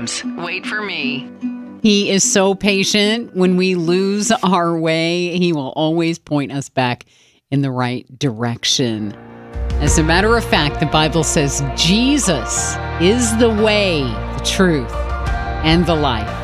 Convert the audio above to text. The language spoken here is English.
comes. Wait for me. He is so patient. When we lose our way, he will always point us back in the right direction. As a matter of fact, the Bible says Jesus is the way, the truth, and the life.